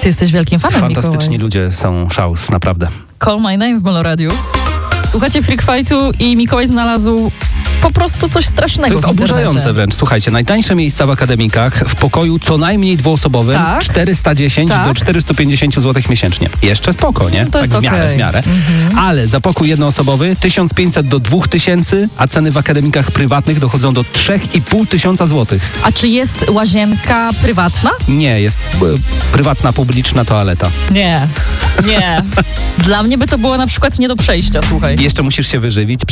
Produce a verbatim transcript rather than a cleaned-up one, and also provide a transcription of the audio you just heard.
Ty jesteś wielkim fanem Fantastyczni Mikołaj. ludzie są, szałs, naprawdę. Call My Name w Meloradiu. Słuchacie Freak Fightu i Mikołaj znalazł po prostu coś strasznego To jest w internecie. oburzające wręcz. Słuchajcie, najtańsze miejsca w akademikach w pokoju co najmniej dwuosobowym Tak. czterysta dziesięć Tak. do czterysta pięćdziesiąt złotych miesięcznie. Jeszcze spoko, nie? To jest tak w miarę, okej. w miarę. Mhm. Ale za pokój jednoosobowy tysiąc pięćset do dwa tysiące, a ceny w akademikach prywatnych dochodzą do trzy i pół tysiąca złotych. A czy jest łazienka prywatna? Nie, jest e, prywatna, publiczna toaleta. Nie, nie. Dla mnie by to było na przykład nie do przejścia, słuchaj. Jeszcze musisz się wyżywić.